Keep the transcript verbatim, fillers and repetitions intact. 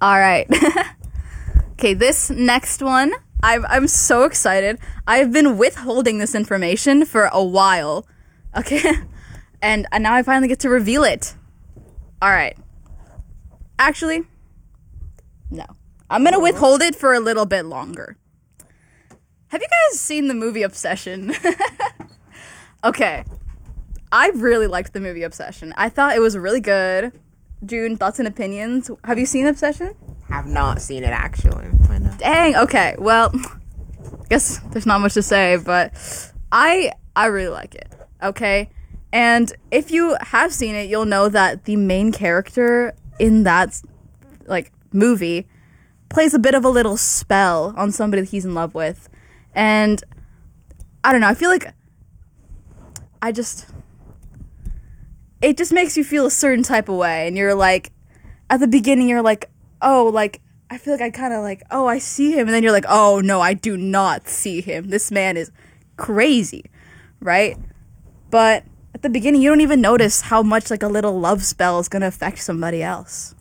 All right. Okay, this next one, I'm, I'm so excited. I've been withholding this information for a while. Okay? And, and now I finally get to reveal it. All right. Actually, no. I'm going to withhold it for a little bit longer. Have you guys seen the movie Obsession? Okay. I really liked the movie Obsession. I thought it was really good. June, thoughts and opinions? Have you seen Obsession? Have not seen it, actually. I know. Dang, okay. Well, I guess there's not much to say, but I I really like it. Okay? And if you have seen it, you'll know that the main character in that like movie plays a bit of a little spell on somebody that he's in love with. And I don't know, I feel like I just it just makes you feel a certain type of way, and you're like at the beginning you're like, oh, like I feel like I kind of like, oh, I see him, and then you're like, oh no, I do not see him. This man is crazy, right? But at the beginning you don't even notice how much like a little love spell is going to affect somebody else.